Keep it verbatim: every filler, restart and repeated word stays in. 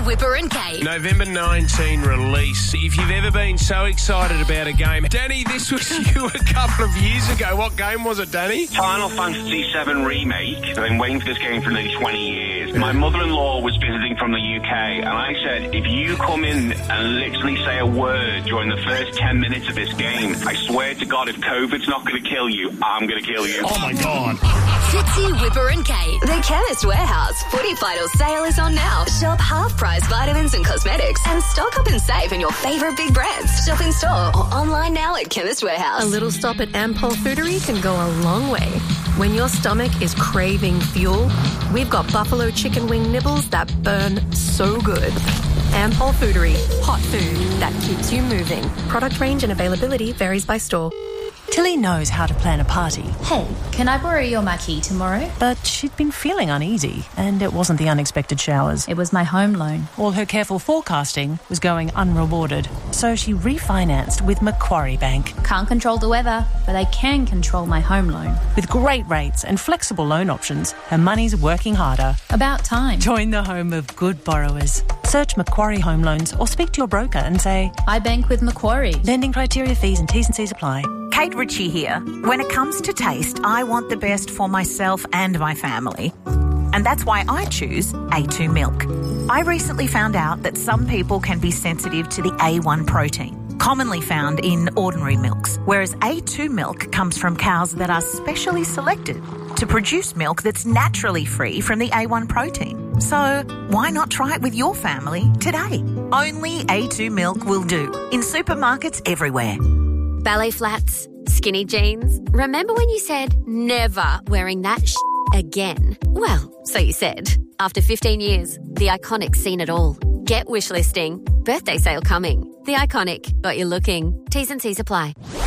Whipper and Kate. November nineteenth release. If you've ever been so excited about a game... Danny, this was you a couple of years ago. What game was it, Danny? Final Fantasy seven Remake. I've been waiting for this game for nearly twenty years. My mother-in-law was visiting from the U K, and I said, if you come in and literally say a word during the first ten minutes of this game, I swear to God, if COVID's not going to kill you, I'm going to kill you. Oh, my God. Fitzy, Whipper and Kate. The Chemist Warehouse Footy Vital sale is on now. Shop half-price vitamins and cosmetics and stock up and save in your favourite big brands. Shop in store or online now at Chemist Warehouse. A little stop at Ampol Foodery can go a long way. When your stomach is craving fuel, we've got buffalo chicken wing nibbles that burn so good. Ampol Foodery, hot food that keeps you moving. Product range and availability varies by store. Tilly knows how to plan a party. Hey, can I borrow your marquee tomorrow? But she'd been feeling uneasy, and it wasn't the unexpected showers. It was my home loan. All her careful forecasting was going unrewarded, so she refinanced with Macquarie Bank. Can't control the weather, but I can control my home loan. With great rates and flexible loan options, her money's working harder. About time. Join the home of good borrowers. Search Macquarie Home Loans or speak to your broker and say, I bank with Macquarie. Lending criteria, fees and T's and C's apply. Kate Ritchie here. When it comes to taste, I want the best for myself and my family. And that's why I choose A two milk. I recently found out that some people can be sensitive to the A one protein, commonly found in ordinary milks, whereas A two milk comes from cows that are specially selected to produce milk that's naturally free from the A one protein. So why not try it with your family today? Only A two milk will do in supermarkets everywhere. Ballet flats, skinny jeans. Remember when you said never wearing that sh** again? Well, so you said. After fifteen years, The Iconic's seen it all. Get wish listing. Birthday sale coming. The Iconic. Got you looking. T's and C's apply.